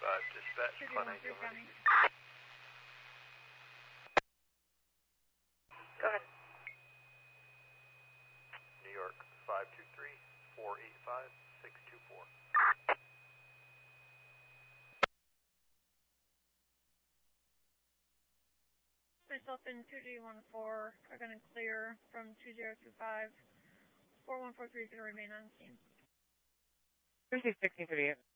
dispatch, Glen Angel. Go ahead. New York, 523-485-624. Myself and 2G14 are going to clear from 2025. 41430 remain on scene. 1638.